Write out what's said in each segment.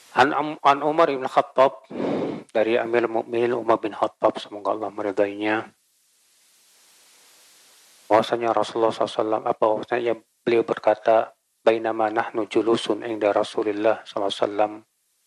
An Umar bin Khattab, dari Amirul Mukminin Umar bin Khattab, semoga Allah meridainya, bahwasanya Rasulullah SAW, bahwasanya beliau berkata, bainama nahnu julusun inda Rasulillah SAW,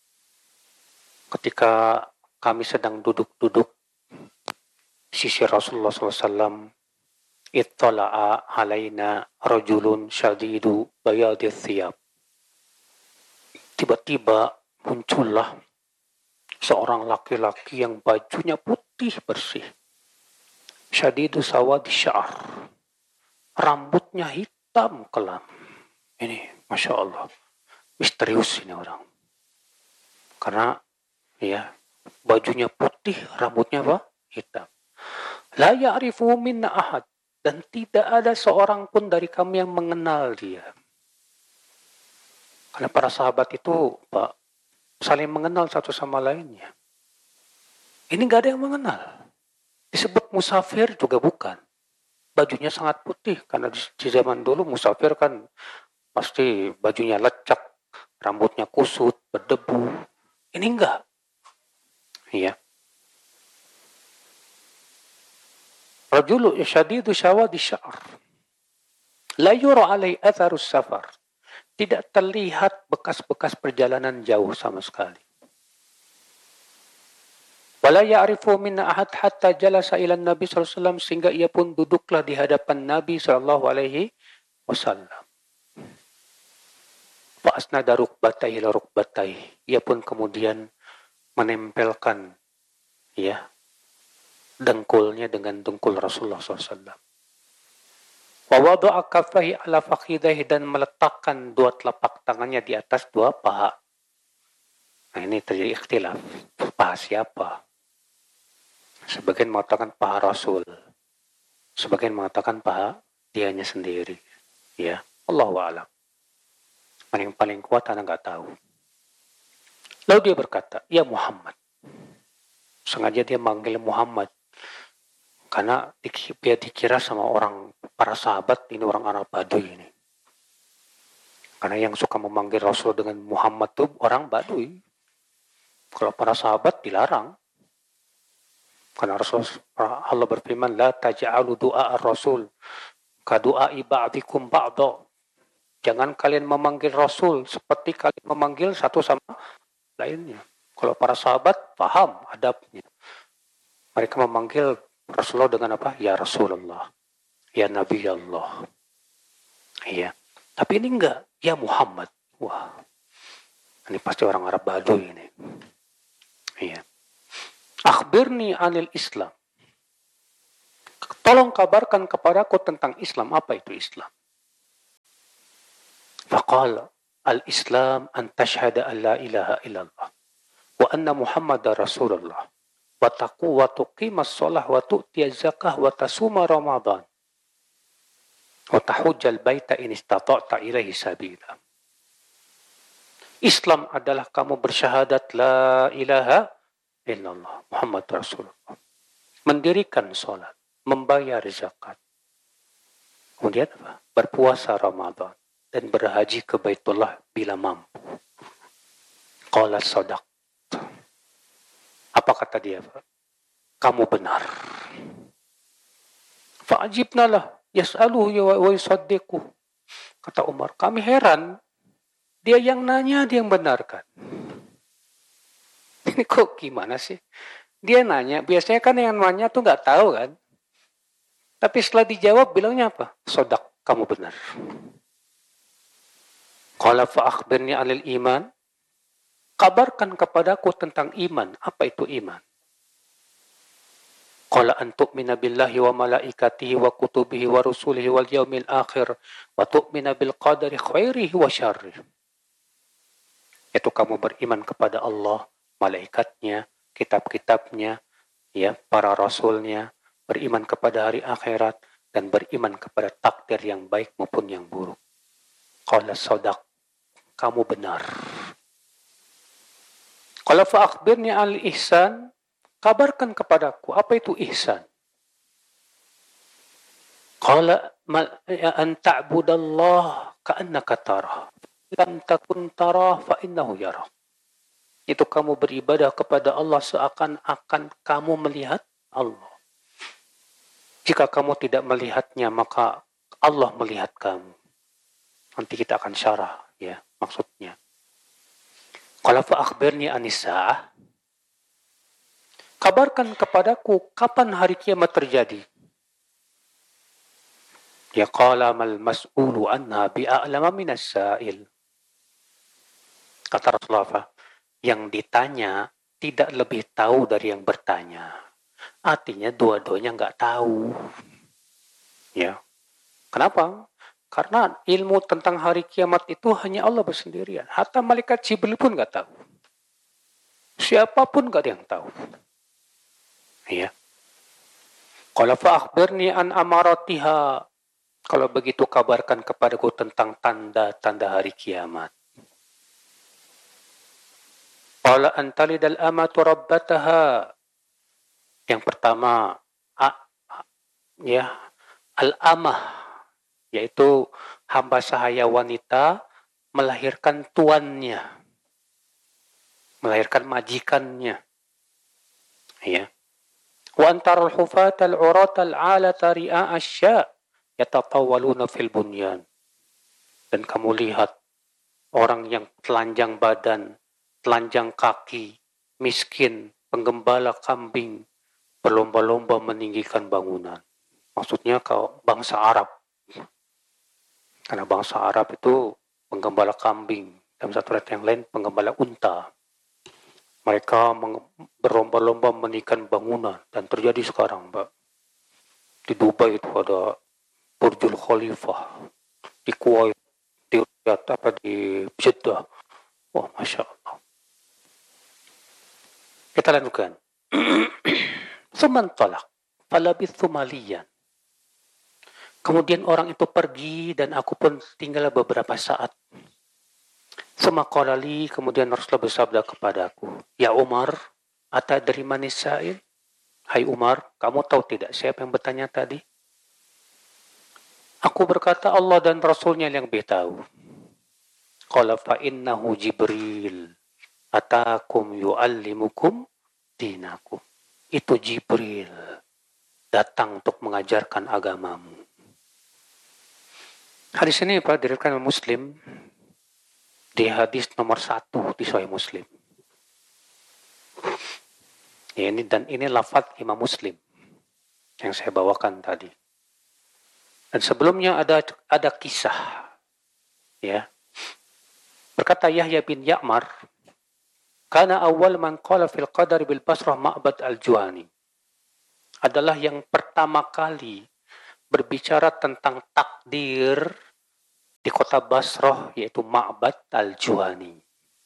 ketika kami sedang duduk-duduk di sisi Rasulullah SAW, ittala'a alaina rajulun syadidu bayadith thiyab. Tiba-tiba muncullah seorang laki-laki yang bajunya putih bersih. Syadidu sawadi sya'ar. Rambutnya hitam kelam. Ini, Masya Allah, misterius ini orang. Karena, ya, bajunya putih, rambutnya apa? Hitam. La ya'rifu minna ahad. Dan tidak ada seorang pun dari kami yang mengenal dia. Karena para sahabat itu, Pak, saling mengenal satu sama lainnya. Ini nggak ada yang mengenal. Disebut musafir juga bukan. Bajunya sangat putih, karena di zaman dulu musafir kan pasti bajunya lecak, rambutnya kusut, berdebu. Ini enggak. Iya. Rajulu syadidu syawadi sya'ar. La yura alai atharus safar. Tidak terlihat bekas-bekas perjalanan jauh sama sekali. Wala ya'rifu minna ahad hatta jalasa ila Nabi SAW, sehingga ia pun duduklah di hadapan Nabi SAW. Fa'asnada rukbatai ila rukbatai. Ia pun kemudian menempelkan, ya, dengkulnya dengan dengkul Rasulullah SAW. Wa wada'a kaffahi ala fakhidaihi, dan meletakkan dua telapak tangannya di atas dua paha. Nah, ini terjadi ikhtilaf. Paha siapa? Sebagian mengatakan paha Rasul. Sebagian mengatakan paha dianya sendiri. Ya, Allahu a'lam. Yang paling kuat anak nggak tahu. Lalu dia berkata, ya Muhammad. Sengaja dia manggil Muhammad. Karena dia dikira sama orang, para sahabat, ini orang Arab Baduy ini. Karena yang suka memanggil Rasul dengan Muhammad itu orang Baduy. Kalau para sahabat dilarang. Karena Allah berfirman, la taj'alu du'a ar-rasul ka du'ai ba'dikum ba'da. Jangan kalian memanggil Rasul seperti kalian memanggil satu sama lainnya. Kalau para sahabat paham adabnya. Mereka memanggil Rasulullah dengan apa? Ya Rasulullah. Ya Nabi Allah. Iya. Tapi ini enggak. Ya Muhammad. Wah. Ini pasti orang Arab Baduy ini. Iya. Akhbirni anil Islam. Tolong kabarkan kepadaku tentang Islam. Apa itu Islam? Faqala al-Islam an tashhada an la ilaha illallah wa anna Muhammadar Rasulullah wa tuqimas shalah wa tu'tiyaz zakah wa tasuma Ramadan wa tahujjal baita in istata'ta ilaihi sabila. Islam adalah kamu bersyahadat la ilaha illallah Muhammad Rasulullah, mendirikan sholat, membayar zakat, kemudian apa? Berpuasa Ramadan, dan berhaji ke Baitullah bila mampu. Qala sadaq. Apa kata dia? Kamu benar. Fa'ajibna lah yas'aluhu wa yusaddiquh. Kata Umar, kami heran. Dia yang nanya, dia yang benarkan. Ini kok gimana sih? Dia nanya, biasanya kan yang nanya tuh nggak tahu kan. Tapi setelah dijawab bilangnya apa? Sodak, kamu benar. Qala fa akhbirni 'anil iman. Kabarkan kepadaku tentang iman. Apa itu iman? Qala an tu'mina billahi wa malaikatihi wa kutubihi wa rusulihi wal yaumil akhir wa tu'mina bil qadari khairihi wa syarrihi. Itu kamu beriman kepada Allah, malaikatnya, kitab-kitabnya, ya, para rasulnya, beriman kepada hari akhirat, dan beriman kepada takdir yang baik maupun yang buruk. Qala sadaq, kamu benar. Qala fa akhbirni al ihsan, kabarkan kepadaku apa itu ihsan. Qala an ta'budallah ka'annaka tarah, lam takun tarah fa innahu yarah. Itu kamu beribadah kepada Allah seakan-akan kamu melihat Allah. Jika kamu tidak melihatnya, maka Allah melihat kamu. Nanti kita akan syarah, ya, maksudnya. Qala fa akhbirni anis-sa'ah. Kabarkan kepadaku kapan hari kiamat terjadi. Ya qala mal mas'ulu anha bi'a'lama minas sa'il. Kata Rasulullah, yang ditanya tidak lebih tahu dari yang bertanya. Artinya dua-duanya nggak tahu. Ya. Kenapa? Karena ilmu tentang hari kiamat itu hanya Allah bersendirian. Hatta malaikat Jibril pun nggak tahu. Siapapun nggak ada yang tahu. Ya. Qala fa akhbirni an amaratiha. Kalau begitu kabarkan kepadaku tentang tanda-tanda hari kiamat. Qala an talidal amatu rabbataha. Yang pertama, ya, al-amah, yaitu hamba sahaya wanita melahirkan tuannya, melahirkan majikannya. Ya. Wa antaral hufata al-urata al-alata ri'a asya' yatatawwaluna fil bunyan. Dan kamu lihat orang yang telanjang badan, telanjang kaki, miskin, penggembala kambing, berlomba-lomba meninggikan bangunan. Maksudnya kau bangsa Arab. Karena bangsa Arab itu penggembala kambing. Dalam satu ayat yang lain penggembala unta. Mereka berlomba-lomba meninggikan bangunan. Dan terjadi sekarang, Mbak. Di Dubai itu ada Burjul Khalifah. Di Kuwait, di Jeddah. Wah, Masya Allah. Kita lanjutkan. Sementolak, falabithu maliyan. Kemudian orang itu pergi dan aku pun tinggal beberapa saat. Semakolali, kemudian Rasulullah bersabda kepadaku, Ya Umar, atadri manis sa'il? Hai Umar, kamu tahu tidak siapa yang bertanya tadi? Aku berkata Allah dan Rasulnya yang lebih tahu. Qala fa innahu Jibril atakum yu'allimukum dinakum. Itu Jibril datang untuk mengajarkan agamamu. Hadis ini Pak diriwayatkan Muslim di hadis nomor 1 di Sahih Muslim. Ya, ini lafaz Imam Muslim yang saya bawakan tadi. Dan sebelumnya ada kisah, ya. Berkata Yahya bin Ya'mar, Kana awal man qala fil qadar bil Basrah Ma'bad al-Juhani. Adalah yang pertama kali berbicara tentang takdir di kota Basrah, yaitu Ma'bad al-Juhani.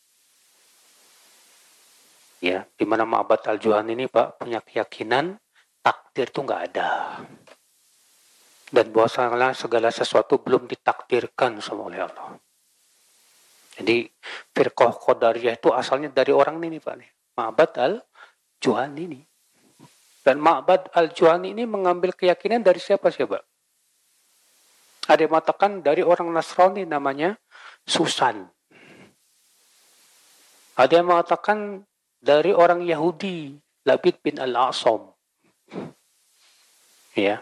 Ya, di mana Ma'bad al-Juhani ini Pak punya keyakinan takdir itu nggak ada. Dan bahwasanya segala sesuatu belum ditakdirkan sama oleh Allah. Jadi firqah Qadariyah itu asalnya dari orang ini Pak. Ma'bad al-Juhani ini. Dan Ma'bad al-Juhani ini mengambil keyakinan dari siapa? Ada yang mengatakan dari orang Nasrani namanya Susan. Ada yang mengatakan dari orang Yahudi Labid bin al-A'sam. Ya.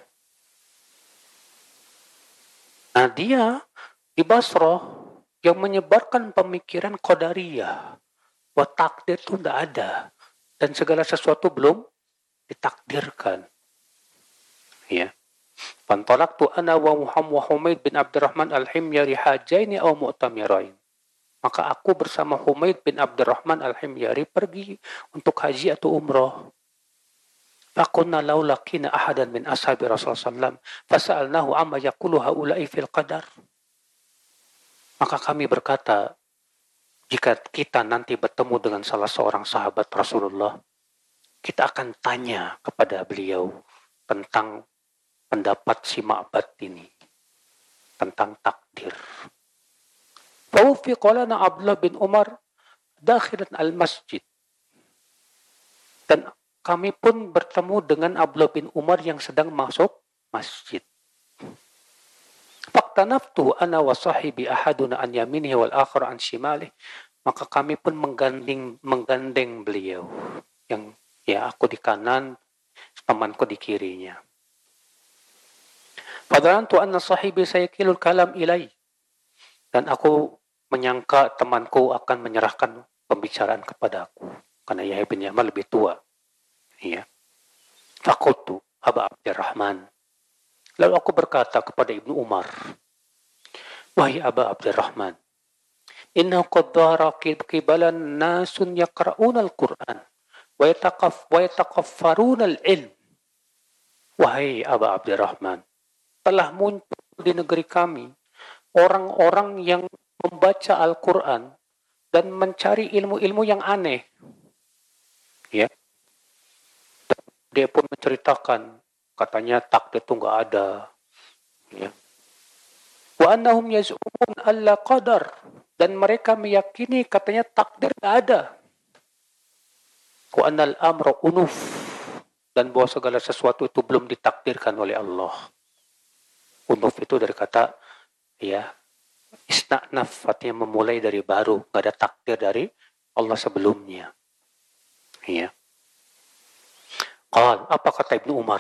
Nah dia di Basrah yang menyebarkan pemikiran Qadariyah. Bahwa takdir itu tidak ada. Dan segala sesuatu belum ditakdirkan. Ya. Fantalaqtu ana wa Humaid bin Abdurrahman al-Himyari hajaini aw mu'tamirain. Maka aku bersama Humaid bin Abdurrahman al-Himyari pergi untuk haji atau umrah. Faqulna law laqina ahadan min ashabi Rasulullah sallallahu fasa'alnahu amma yaqulu haula'i fil qadar. Maka kami berkata, jika kita nanti bertemu dengan salah seorang sahabat Rasulullah, kita akan tanya kepada beliau tentang pendapat si Ma'bad ini, tentang takdir. Fawfiqa lana Abdullah bin Umar dakhilan al-masjid. Dan kami pun bertemu dengan Abdullah bin Umar yang sedang masuk masjid. Faktanaftu ana wa sahibi ahaduna an yaminihi wal akhar an shimalih. maka kami pun menggandeng beliau. Yang ya aku di kanan, temanku di kirinya. Fadhanantu anna sahibi sayakilul kalam ilai. Dan aku menyangka temanku akan menyerahkan pembicaraan kepada aku. Karena Yahya bin Yaman lebih tua. Ya. Faqultu Aba Abdurrahman. Lalu aku berkata kepada Ibnu Umar, wahai Aba Abdurrahman, innahu qad dhahara qibalan nasun yaqra'una al-Qur'an wa yataqaffaruna al-ilm. Wahai Aba Abdurrahman, telah muncul di negeri kami orang-orang yang membaca Al-Quran dan mencari ilmu-ilmu yang aneh. Ya. Dia pun menceritakan, katanya takdir itu nggak ada. Ya. Wa annahum yaz'umun alla qadar, dan mereka meyakini katanya takdir nggak ada. Wa annal amra unuf, dan bahwa segala sesuatu itu belum ditakdirkan oleh Allah. Unuf itu dari kata ya istinaf, artinya memulai dari baru, nggak ada takdir dari Allah sebelumnya. Ya. Qal, apa kata Ibnu Umar?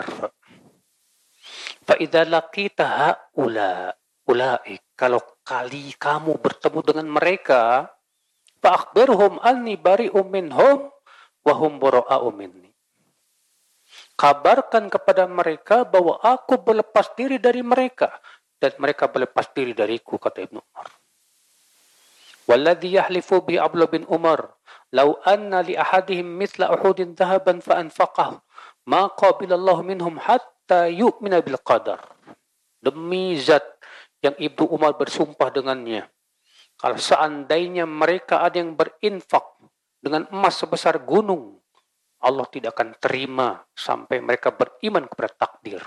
Fa idza laqita ulaik, kalau kali kamu bertemu dengan mereka, fa akhbirhum anni bari'um minhum wa hum bara'u minni. Kabarkan kepada mereka bahwa aku berlepas diri dari mereka dan mereka berlepas diri dariku, kata Ibnu Umar. Walladhi yahlifu bi Abdullah bin Umar, law anna li ahadihim mithla uhudin dhahaban fa anfaqahu ma qabilallahu minhum hatta yu'mina bil qadar. Demi zat yang Ibnu Umar bersumpah dengannya, kalau seandainya mereka ada yang berinfak dengan emas sebesar gunung, Allah tidak akan terima sampai mereka beriman kepada takdir.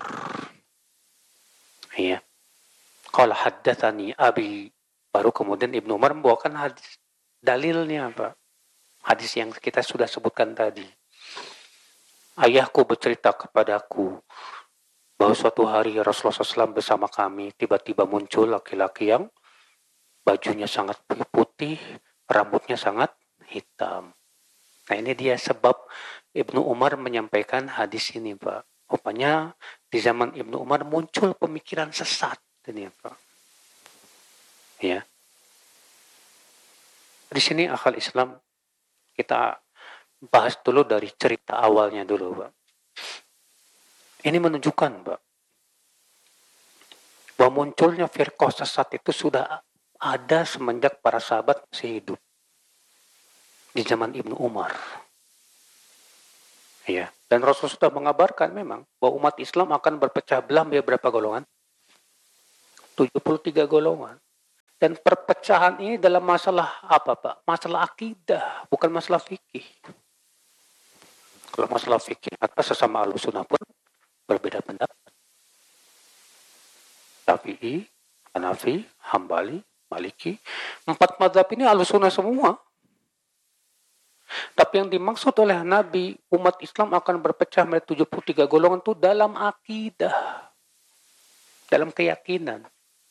Ya. Qala haddatsani abi, baru kemudian Ibnu Umar membawakan hadis. Dalilnya apa? Hadis yang kita sudah sebutkan tadi. Ayahku bercerita kepadaku bahwa suatu hari Rasulullah SAW bersama kami, tiba-tiba muncul laki-laki yang bajunya sangat putih, rambutnya sangat hitam. Nah ini dia sebab Ibnu Umar menyampaikan hadis ini, Pak. Rupanya di zaman Ibnu Umar muncul pemikiran sesat ini, Pak. Ya. Di sini akal Islam kita bahas dulu dari cerita awalnya dulu, Pak. Ini menunjukkan, Pak, bahwa munculnya firqah sesat itu sudah ada semenjak para sahabat masih hidup di zaman Ibnu Umar. Ya, dan Rasul sudah mengabarkan memang bahwa umat Islam akan berpecah belah menjadi berapa golongan? 73 golongan. Dan perpecahan ini dalam masalah apa, Pak? Masalah akidah, bukan masalah fikih. Kalau masalah fikih, maka sesama Ahlussunnah pun berbeda pendapat. Syafi'i, Hanafi, Hambali, Maliki, 4 mazhab ini Ahlussunnah semua. Tapi yang dimaksud oleh Nabi, umat Islam akan berpecah menjadi 73 golongan itu dalam akidah, dalam keyakinan.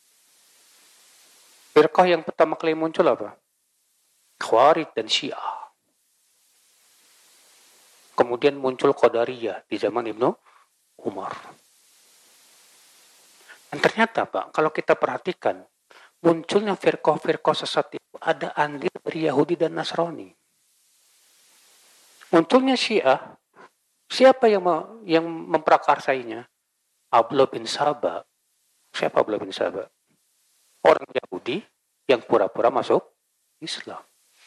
Firqah yang pertama kali muncul apa? Khawarij dan Syiah. Kemudian muncul Qadariyah di zaman Ibnu Umar. Dan ternyata, Pak, kalau kita perhatikan, munculnya firqah-firqah sesat itu ada andil dari Yahudi dan Nasrani. Munculnya Syiah, siapa yang memprakarsainya? Abdullah bin Saba. Siapa Abdullah bin Saba? Orang Yahudi yang pura-pura masuk Islam.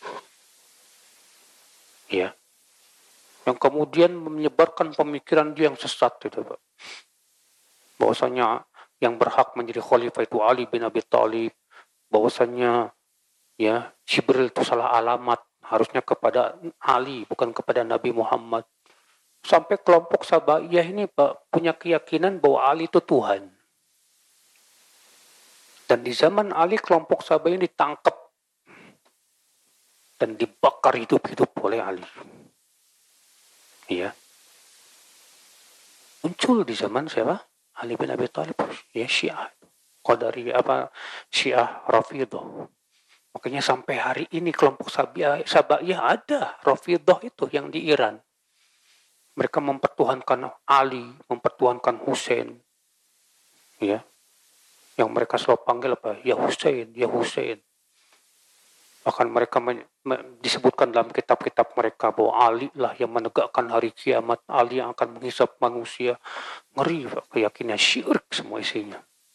Ya. Yang kemudian menyebarkan pemikiran dia yang sesat itu, Pak. Bahwasanya yang berhak menjadi khalifah itu Ali bin Abi Thalib. Bahwasanya ya Jibril itu salah alamat, harusnya kepada Ali bukan kepada Nabi Muhammad. Sampai kelompok Sabaiyah ini, Pak, punya keyakinan bahwa Ali itu Tuhan. Dan di zaman Ali kelompok Sabaiyah ditangkap dan dibakar hidup-hidup oleh Ali. Ya. Muncul di zaman siapa? Ali bin Abi Thalib. Ya Syiah. Qadariyah apa? Syiah Rafidhah. Makanya sampai hari ini kelompok Sabaiyah ada, Rafidhah itu yang di Iran. Mereka mempertuhankan Ali, mempertuhankan Hussein. Ya. Yang mereka selalu panggil apa? Ya Hussein, ya Hussein. Bahkan mereka disebutkan dalam kitab-kitab mereka bahwa Ali lah yang menegakkan hari kiamat, Ali yang akan menghisap manusia. Ngeri, keyakinan syirik semua isinya.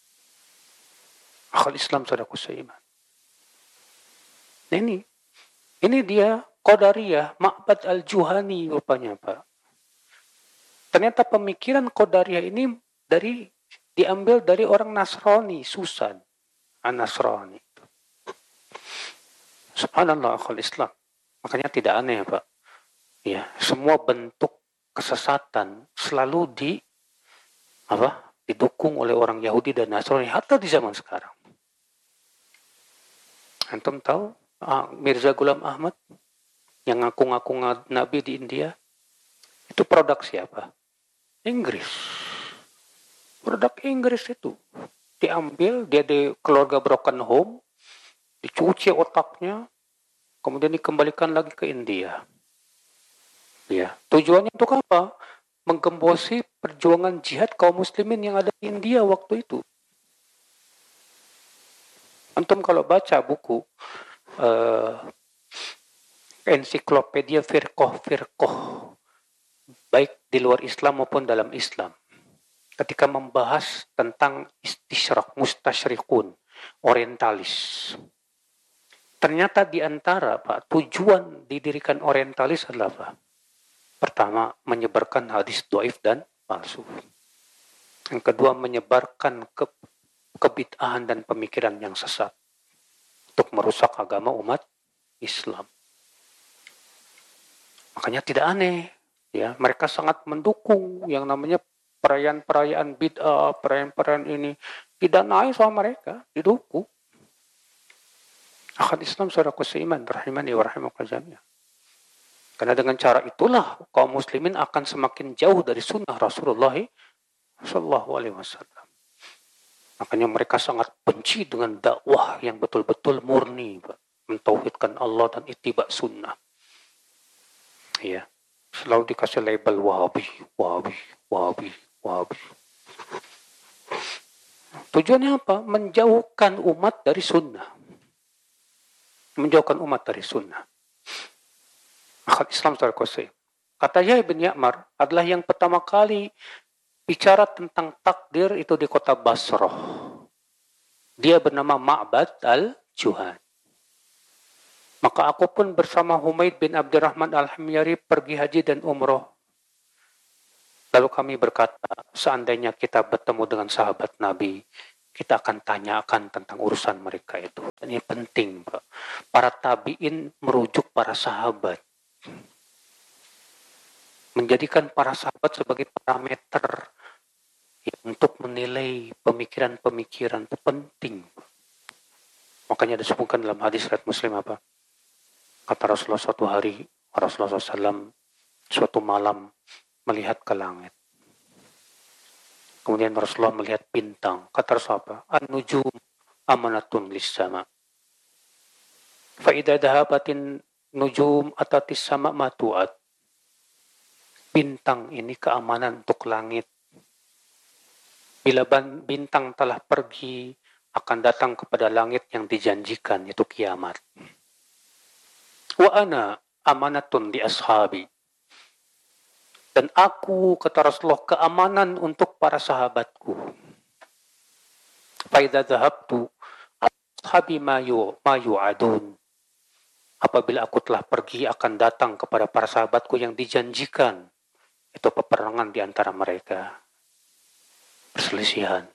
Akal Islam saudaraku seiman. Nah ini dia Qadariyah, Ma'bad al-Juhani rupanya Pak. Ternyata pemikiran Qadariyah ini diambil dari orang Nasrani, Susan An-Nasrani. Subhanallah akal Islam. Makanya tidak aneh Pak. Ya, semua bentuk kesesatan selalu didukung oleh orang Yahudi dan Nasrani hatta di zaman sekarang. Antum tahu Mirza Ghulam Ahmad yang ngaku-ngaku Nabi di India itu produk siapa? Inggris. Produk Inggris itu diambil, dia di keluarga broken home, dicuci otaknya, kemudian dikembalikan lagi ke India. Ya, tujuannya untuk apa? Menggembosi perjuangan jihad kaum muslimin yang ada di India waktu itu. Antum kalau baca buku ensiklopedia firqoh baik di luar Islam maupun dalam Islam, ketika membahas tentang istisyraq, mustasyrikun, orientalis, ternyata di antara Pak tujuan didirikan orientalis adalah apa? Pertama, menyebarkan hadis dhaif dan palsu. Yang kedua, menyebarkan kebid'ahan dan pemikiran yang sesat untuk merusak agama umat Islam. Makanya tidak aneh, ya, mereka sangat mendukung yang namanya perayaan-perayaan bid'ah, perayaan-perayaan ini didanai sama mereka, didukung. Akal Islam saudaraku seiman, rahimani wa rahimakumullah jami'an. Karena dengan cara itulah kaum muslimin akan semakin jauh dari sunnah Rasulullah sallallahu alaihi wasallam. Makanya mereka sangat benci dengan dakwah yang betul-betul murni, Pak, mentauhidkan Allah dan ittiba sunnah. Ya, selalu dikasih label Wahabi. Tujuannya apa? Menjauhkan umat dari sunnah. Menjauhkan umat dari sunnah. Akal Islam terkosong. Kata Yahya bin Ya'mar adalah yang pertama kali bicara tentang takdir itu di kota Basrah. Dia bernama Ma'bad al-Juhani. Maka aku pun bersama Humaid bin Abdurrahman al-Himyari pergi haji dan umroh. Lalu kami berkata, seandainya kita bertemu dengan sahabat Nabi, kita akan tanyakan tentang urusan mereka itu. Dan ini penting, Pak. Para tabi'in merujuk para sahabat. Menjadikan para sahabat sebagai parameter untuk menilai pemikiran-pemikiran itu penting. Makanya disebutkan dalam hadis riwayat Muslim apa? Kata Rasulullah suatu hari, Rasulullah SAW suatu malam melihat ke langit. Kemudian Rasulullah melihat bintang. Kata Rasulullah apa? An-nujum amanatun lis-sama. Fa idza dhahabatin nujum atatis sama matuat. Bintang ini keamanan untuk langit. Bila bintang telah pergi, akan datang kepada langit yang dijanjikan, yaitu kiamat. Wa ana amanatun di ashabi. Dan aku, kata Rasulullah, keamanan untuk para sahabatku. Fa idza dhahabtu ashabi ma yu'adun. Apabila aku telah pergi, akan datang kepada para sahabatku yang dijanjikan. Itu peperangan di antara mereka. Perselisihan.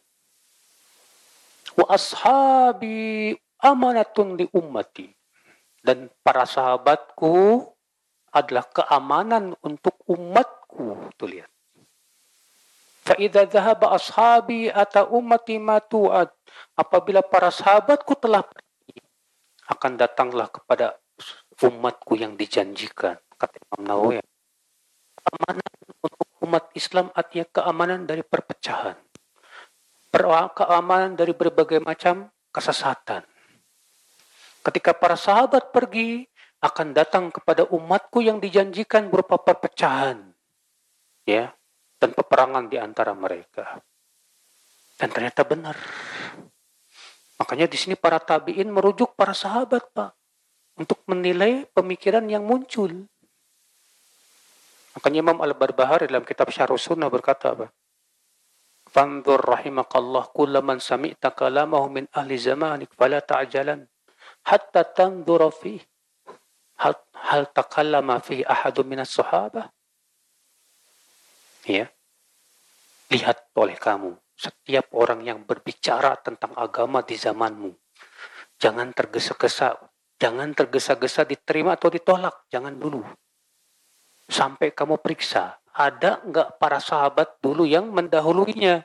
Wa ashabi amanatun li ummati. Dan para sahabatku adalah keamanan untuk umatku. Tuh lihat. Fa idza dhahaba ashabi ata ummati ma tu'ad. Apabila para sahabatku telah pergi, akan datanglah kepada umatku yang dijanjikan. Kata Imam Nawawi. Keamanan untuk umat Islam artinya keamanan dari perpecahan. Keamanan dari berbagai macam kesesatan. Ketika para sahabat pergi, akan datang kepada umatku yang dijanjikan berupa perpecahan, ya, dan peperangan di antara mereka. Dan ternyata benar. Makanya di sini para tabi'in merujuk para sahabat, Pak, untuk menilai pemikiran yang muncul. Makanya Imam Al-Barbahari dalam kitab Syarh Sunnah berkata apa? Fanzur rahimakallah kulla man sami'ta kalamahu min ahli zamanik fala ta'jalan hatta tanzura fih hal takallama fi ahadun minas sahabah. Ya. Lihat oleh kamu setiap orang yang berbicara tentang agama di zamanmu. Jangan tergesa-gesa, jangan tergesa-gesa diterima atau ditolak, jangan dulu. Sampai kamu periksa, ada enggak para sahabat dulu yang mendahuluinya?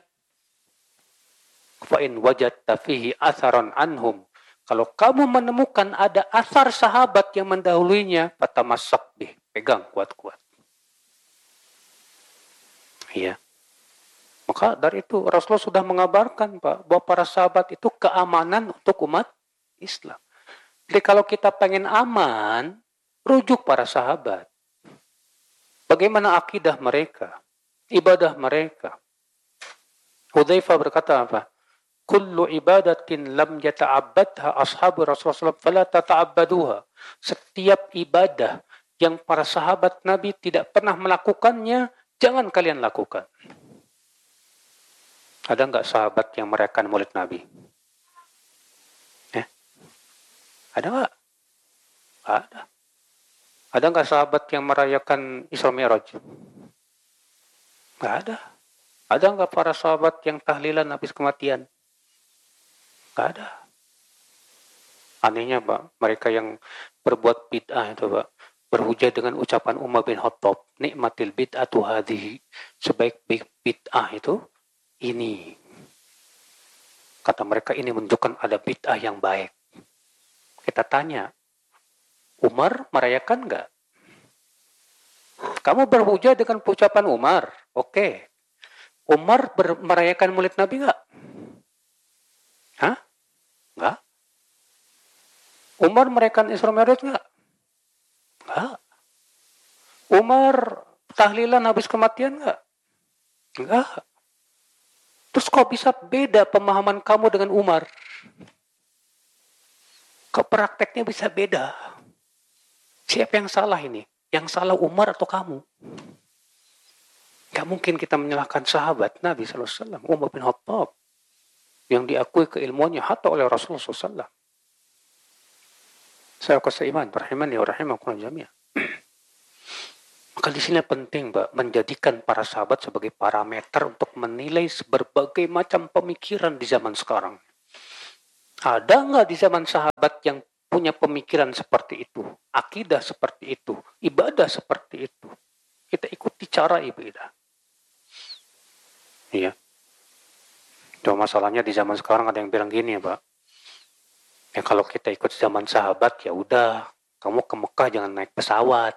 Fa in wajadta fihi atharan anhum. Kalau kamu menemukan ada asar sahabat yang mendahuluinya, fatamassak bih, pegang kuat-kuat. Iya. Maka dari itu Rasulullah sudah mengabarkan, Pak, bahwa para sahabat itu keamanan untuk umat Islam. Jadi kalau kita pengen aman, rujuk para sahabat. Bagaimana akidah mereka, ibadah mereka. Hudzaifah berkata apa? Kullu ibadatin lam yata'abbadha ashabu Rasulullah SAW fala tata'abbaduha. Setiap ibadah yang para sahabat Nabi tidak pernah melakukannya, jangan kalian lakukan. Ada nggak sahabat yang merayakan maulid Nabi? Ada nggak? Ada. Ada nggak sahabat yang merayakan Isra Mi'raj? Nggak ada. Ada nggak para sahabat yang tahlilan habis kematian? Nggak ada. Anehnya, Pak, mereka yang berbuat bid'ah itu, Pak, berhujah dengan ucapan Umar bin Khattab, nikmatil bid'atu hadhihi. Sebaik-baik bid'ah itu ini. Kata mereka ini menunjukkan ada bid'ah yang baik. Kita tanya, Umar merayakan nggak? Kamu berhujah dengan ucapan Umar, oke. Umar merayakan maulid Nabi nggak? Hah? Nggak. Umar merayakan Isra Mi'raj nggak? Nggak. Umar tahlilan habis kematian nggak? Nggak. Terus kok bisa beda pemahaman kamu dengan Umar? Kok prakteknya bisa beda? Siapa yang salah ini? Yang salah Umar atau kamu? Gak mungkin kita menyalahkan sahabat Nabi SAW, Umar bin Khattab, yang diakui keilmuannya hatta oleh Rasulullah SAW. Saya kasih iman, rahimani wa rahimakumullah jami'an. Maka di sini penting, Mbak, menjadikan para sahabat sebagai parameter untuk menilai berbagai macam pemikiran di zaman sekarang. Ada nggak di zaman sahabat yang punya pemikiran seperti itu, akidah seperti itu, ibadah seperti itu? Kita ikuti cara ibadah. Iya. Cuma masalahnya di zaman sekarang ada yang bilang gini ya, Pak. Ya kalau kita ikut zaman sahabat, ya udah, kamu ke Mekah jangan naik pesawat.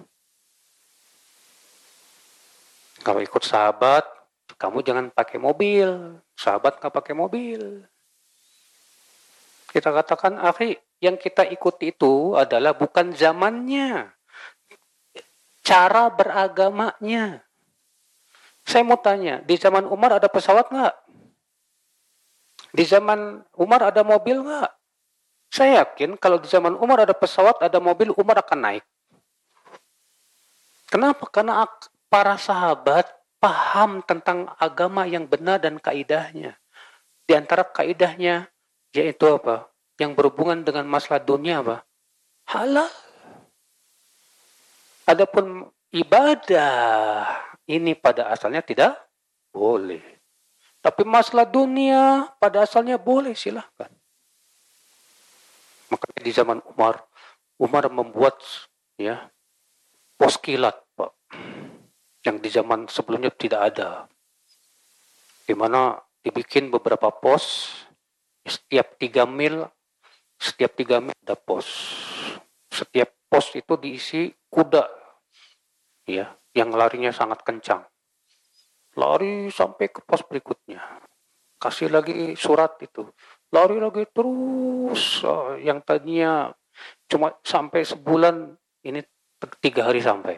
Kalau ikut sahabat, kamu jangan pakai mobil. Sahabat nggak pakai mobil. Kita katakan, akhi, yang kita ikuti itu adalah bukan zamannya, cara beragamanya. Saya mau tanya, di zaman Umar ada pesawat nggak? Di zaman Umar ada mobil nggak? Saya yakin kalau di zaman Umar ada pesawat, ada mobil, Umar akan naik. Kenapa? Karena para sahabat paham tentang agama yang benar dan kaidahnya. Di antara kaidahnya yaitu apa? Yang berhubungan dengan masalah dunia apa? Halal. Adapun ibadah ini pada asalnya tidak boleh. Tapi masalah dunia pada asalnya boleh, silahkan. Makanya di zaman Umar membuat ya pos kilat, Pak, yang di zaman sebelumnya tidak ada. Di mana dibikin beberapa pos, setiap 3 mil ada pos. Setiap pos itu diisi kuda, ya, yang larinya sangat kencang. Lari sampai ke pos berikutnya. Kasih lagi surat itu. lari lagi terus. Yang tadinya cuma sampai sebulan, ini 3 hari sampai.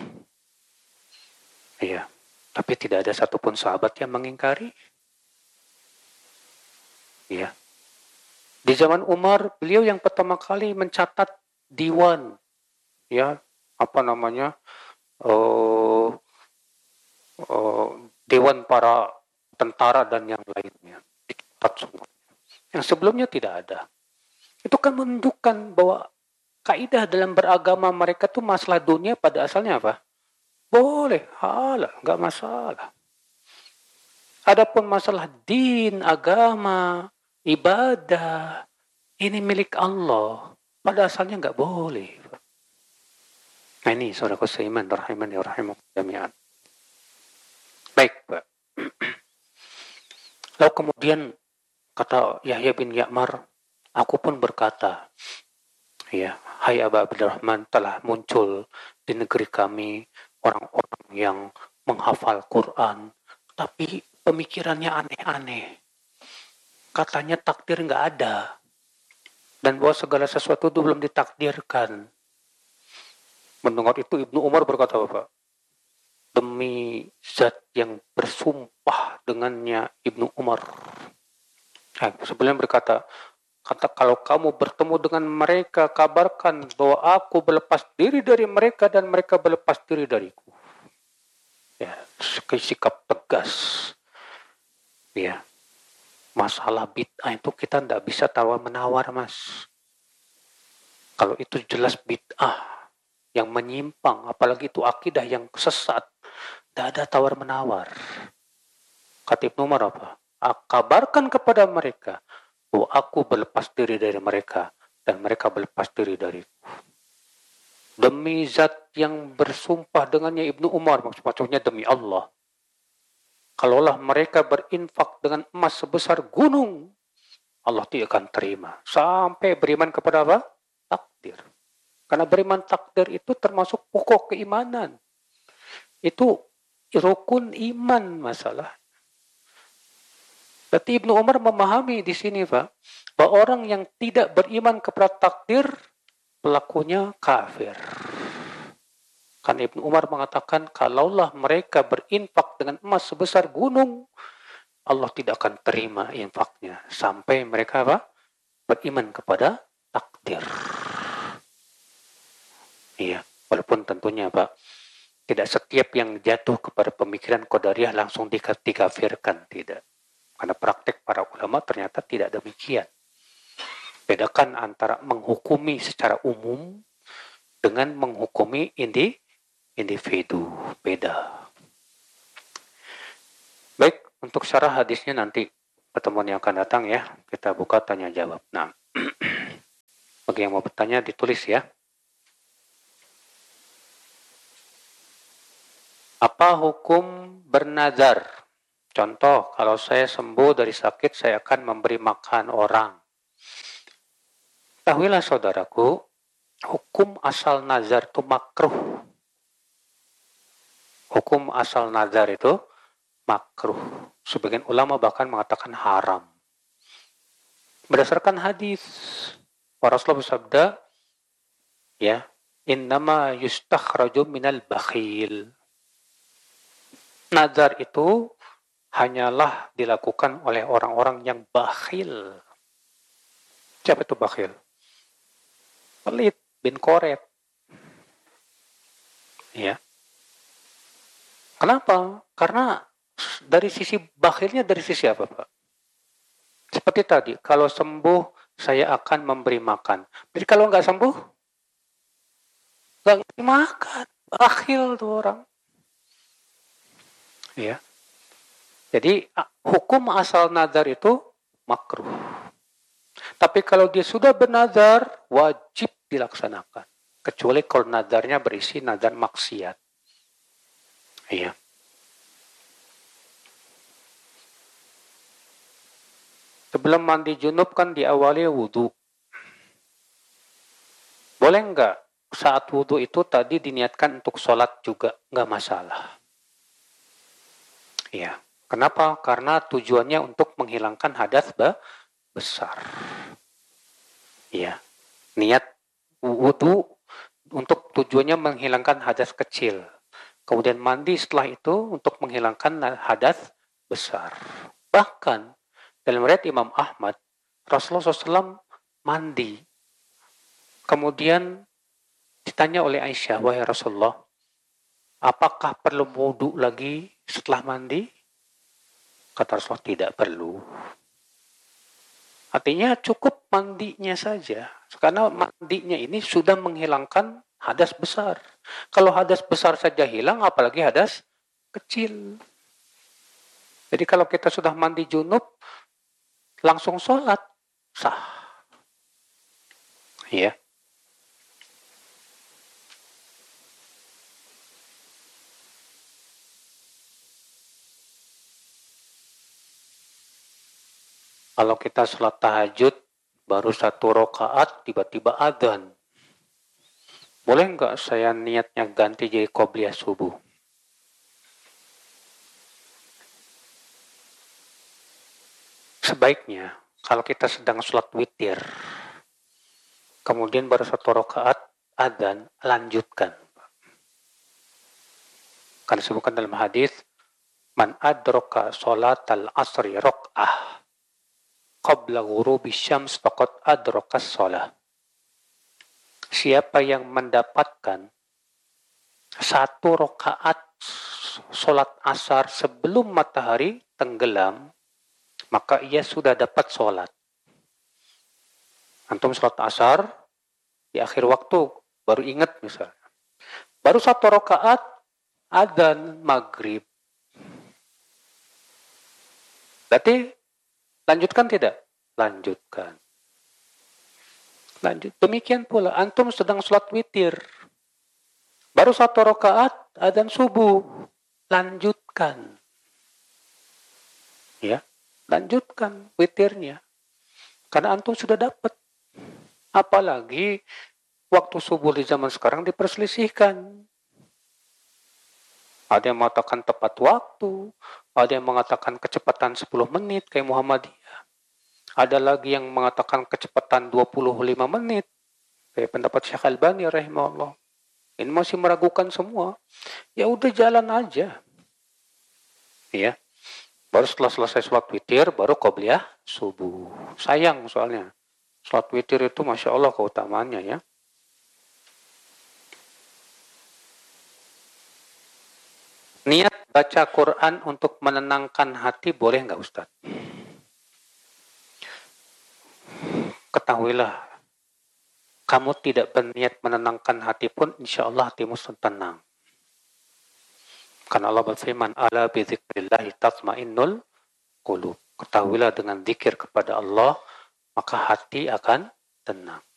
Iya, tapi tidak ada satupun sahabat yang mengingkari. Iya. Di zaman Umar, beliau yang pertama kali mencatat diwan, ya, apa namanya, dewan para tentara dan yang lainnya, dicatat semua. Yang sebelumnya tidak ada. Itu kan menunjukkan bahwa kaidah dalam beragama mereka tuh masalah dunia pada asalnya apa? Boleh, halal, nggak masalah. Adapun masalah din, agama, ibadah, ini milik Allah. Pada asalnya nggak boleh. Nah ini saudaraku seiman, rahimani wa rahimakumullah jami'an. Baik, Pak. Lalu kemudian kata Yahya bin Ya'mar, aku pun berkata, ya, hai Aba Abdurrahman, telah muncul di negeri kami orang-orang yang menghafal Quran, tapi pemikirannya aneh-aneh. Katanya takdir nggak ada, dan bahwa segala sesuatu itu belum ditakdirkan. Mendengar itu Ibnu Umar berkata, Bapak, demi zat yang bersumpah dengannya Ibnu Umar. Sebelumnya berkata, kalau kamu bertemu dengan mereka, kabarkan bahwa aku berlepas diri dari mereka dan mereka berlepas diri dariku. Ya, sikap tegas. Ya, masalah bid'ah itu kita tidak bisa tawar-menawar, Mas. Kalau itu jelas bid'ah yang menyimpang, apalagi itu akidah yang sesat, tidak ada tawar-menawar. Kata Ibnu Umar apa? Kabarkan kepada mereka bahwa aku berlepas diri dari mereka dan mereka berlepas diri dariku. Demi zat yang bersumpah dengannya Ibnu Umar, maksudnya demi Allah. Kalaulah mereka berinfak dengan emas sebesar gunung, Allah tidak akan terima. Sampai beriman kepada apa? Takdir. Karena beriman takdir itu termasuk pokok keimanan. Itu rukun iman masalah. Berarti Ibnu Umar memahami di sini, Pak, bahwa orang yang tidak beriman kepada takdir, pelakunya kafir. Kan Ibnu Umar mengatakan, kalaulah mereka berinfak dengan emas sebesar gunung, Allah tidak akan terima infaknya. Sampai mereka apa? Beriman kepada takdir. Iya, walaupun tentunya, Pak, tidak setiap yang jatuh kepada pemikiran Qadariyah langsung dikafirkan, tidak. Karena praktek para ulama ternyata tidak demikian. Bedakan antara menghukumi secara umum dengan menghukumi individu. Beda. Baik, untuk syarah hadisnya nanti pertemuan yang akan datang ya. Kita buka tanya jawab. Nah, bagi yang mau bertanya ditulis ya. Apa hukum bernazar? Contoh, kalau saya sembuh dari sakit, saya akan memberi makan orang. Ketahuilah saudaraku, hukum asal nazar itu makruh. Hukum asal nazar itu makruh. Sebagian ulama bahkan mengatakan haram. Berdasarkan hadis, Rasulullah bersabda, ya, innama yustakhraju minal bakhil. Nazar itu hanyalah dilakukan oleh orang-orang yang bakhil. Siapa itu bakhil? Pelit, bin koret. Ya. Kenapa? Karena dari sisi bakhilnya dari sisi apa, Pak? Seperti tadi, kalau sembuh saya akan memberi makan. Jadi kalau nggak sembuh, nggak ngasih makan. Bakhil tuh orang. Ya. Jadi hukum asal nazar itu makruh. Tapi kalau dia sudah bernazar, wajib dilaksanakan. Kecuali kalau nazarnya berisi nazar maksiat. Iya. Sebelum mandi junub kan diawali wudhu. Boleh nggak saat wudhu itu tadi diniatkan untuk sholat juga? Nggak masalah. Iya. Kenapa? Karena tujuannya untuk menghilangkan hadas besar. Ya, niat wudu untuk tujuannya menghilangkan hadas kecil. Kemudian mandi setelah itu untuk menghilangkan hadas besar. Bahkan dalam riwayat Imam Ahmad, Rasulullah SAW mandi. Kemudian ditanya oleh Aisyah, wahai Rasulullah, apakah perlu wudu lagi setelah mandi? Kata Rasulullah, tidak perlu. Artinya cukup mandinya saja. Karena mandinya ini sudah menghilangkan hadas besar. Kalau hadas besar saja hilang, apalagi hadas kecil. Jadi kalau kita sudah mandi junub, langsung sholat, sah. Ya. Kalau kita sholat tahajud, baru 1 rakaat, tiba-tiba adzan. Boleh nggak saya niatnya ganti jadi qobliyah subuh? Sebaiknya, kalau kita sedang sholat witir, kemudian baru 1 rakaat, adzan, lanjutkan. Karena disebutkan dalam hadis, man adraka sholat al-asri rok'ah qabla ghurubi syams faqad adraka sholah. Siapa yang mendapatkan 1 rakaat sholat asar sebelum matahari tenggelam, maka ia sudah dapat sholat. Antum sholat asar, di akhir waktu, baru ingat misalnya. Baru 1 rakaat, adzan maghrib. Berarti lanjutkan tidak? Lanjutkan. Lanjut. Demikian pula, antum sedang sholat witir. Baru 1 rakaat, adzan subuh. Lanjutkan. Ya, lanjutkan witirnya. Karena antum sudah dapat. Apalagi waktu subuh di zaman sekarang diperselisihkan. Ada yang mengatakan tepat waktu, ada yang mengatakan kecepatan 10 menit kayak Muhammadiyah. Ada lagi yang mengatakan kecepatan 25 menit kayak pendapat Syekh Albani rahimahullah. Ini masih meragukan semua. Ya udah jalan aja. Ya. Baru setelah selesai sholat witir, baru qobliyah subuh. Sayang soalnya. Sholat witir itu Masya Allah keutamaannya ya. Niat baca Quran untuk menenangkan hati boleh nggak Ustaz? Ketahuilah, kamu tidak berniat menenangkan hati pun, insya Allah hatimu tenang. Karena Allah berfirman, ala bizikrillahi tatmainnul qulub. Ketahuilah dengan zikir kepada Allah, maka hati akan tenang.